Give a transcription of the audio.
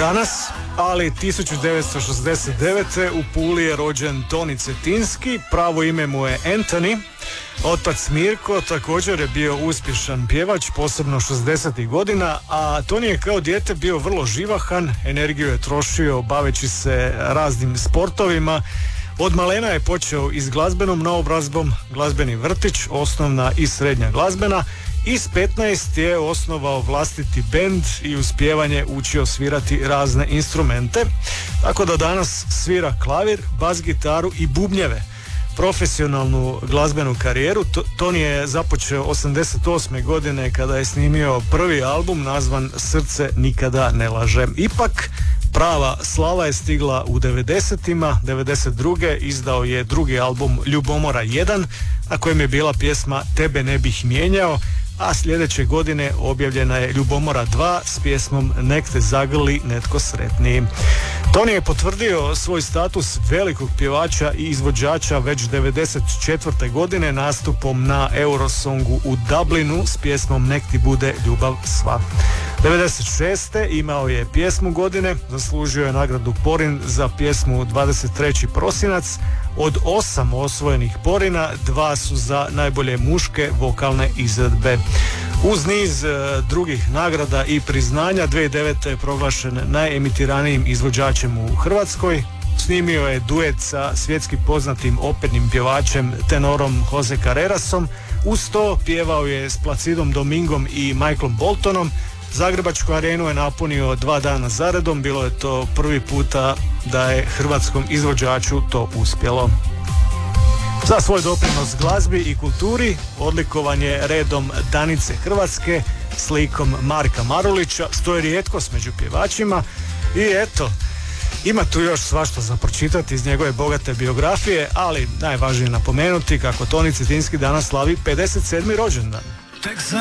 danas, ali 1969. u Puli je rođen Toni Cetinski, pravo ime mu je Anthony. Otac Mirko također je bio uspješan pjevač, posebno 60. godina, a Toni je kao dijete bio vrlo živahan, energiju je trošio baveći se raznim sportovima. Od malena je počeo i s glazbenom naobrazbom, glazbeni vrtić, osnovna i srednja glazbena, i s 15 je osnovao vlastiti bend i uz pjevanje učio svirati razne instrumente, tako da danas svira klavir, bas gitaru i bubnjeve. Profesionalnu glazbenu karijeru Toni je započeo 88. godine kada je snimio prvi album nazvan Srce nikada ne laže. Ipak prava slava je stigla u 90-ima. 92. izdao je drugi album Ljubomora 1 na kojem je bila pjesma Tebe ne bih mijenjao, a sljedeće godine objavljena je Ljubomora 2 s pjesmom Nek te zagrli netko sretniji. Toni je potvrdio svoj status velikog pjevača i izvođača već 94. godine nastupom na Eurosongu u Dublinu s pjesmom Nek ti bude ljubav sva. 96. imao je pjesmu godine, zaslužio je nagradu Porin za pjesmu 23. prosinac. Od 8 osvojenih Porina, 2 su za najbolje muške vokalne izvedbe. Uz niz drugih nagrada i priznanja, 2009. je proglašen najemitiranijim izvođačem u Hrvatskoj. Snimio je duet sa svjetski poznatim opernim pjevačem tenorom Jose Carrerasom. Uz to pjevao je s Placidom Domingom i Michaelom Boltonom. Zagrebačku arenu je napunio 2 dana zaredom, bilo je to prvi puta da je hrvatskom izvođaču to uspjelo. Za svoj doprinos glazbi i kulturi odlikovan je redom Danice Hrvatske s likom Marka Marulića, što je rijetkost među pjevačima. I eto, ima tu još svašta za pročitati iz njegove bogate biografije, ali najvažnije napomenuti kako Toni Cetinski danas slavi 57. rođendan.